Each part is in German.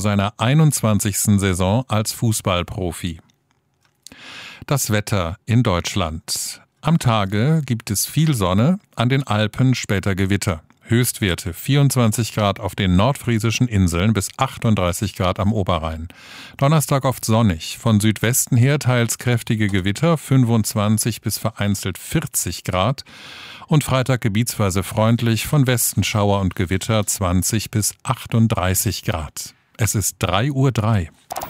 seiner 21. Saison als Fußballprofi. Das Wetter in Deutschland. Am Tage gibt es viel Sonne, an den Alpen später Gewitter. Höchstwerte 24 Grad auf den nordfriesischen Inseln bis 38 Grad am Oberrhein. Donnerstag oft sonnig, von Südwesten her teils kräftige Gewitter 25 bis vereinzelt 40 Grad und Freitag gebietsweise freundlich, von Westen Schauer und Gewitter 20 bis 38 Grad. Es ist 3:03 Uhr.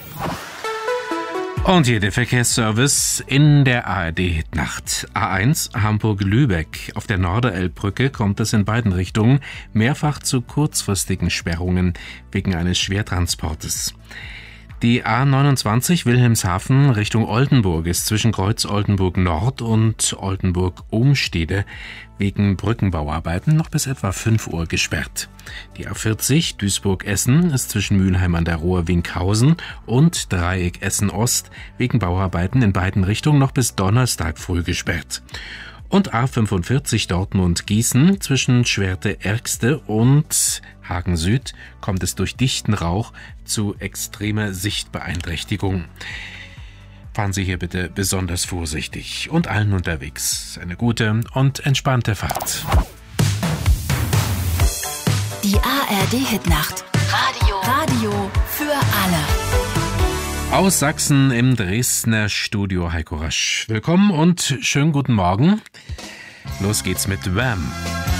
Und hier der Verkehrsservice in der ARD-Nacht. A1 Hamburg-Lübeck. Auf der Norderelbbrücke kommt es in beiden Richtungen mehrfach zu kurzfristigen Sperrungen wegen eines Schwertransportes. Die A29 Wilhelmshaven Richtung Oldenburg ist zwischen Kreuz Oldenburg Nord und Oldenburg Umstede wegen Brückenbauarbeiten noch bis etwa 5 Uhr gesperrt. Die A40 Duisburg-Essen ist zwischen Mülheim an der Ruhr Winkhausen und Dreieck Essen-Ost wegen Bauarbeiten in beiden Richtungen noch bis Donnerstag früh gesperrt. Und A45 Dortmund-Gießen zwischen Schwerte-Ergste und Hagen Süd kommt es durch dichten Rauch zu extremer Sichtbeeinträchtigung. Fahren Sie hier bitte besonders vorsichtig und allen unterwegs eine gute und entspannte Fahrt. Die ARD-Hitnacht. Radio für alle. Aus Sachsen im Dresdner Studio Heiko Rasch. Willkommen und schönen guten Morgen. Los geht's mit Wham!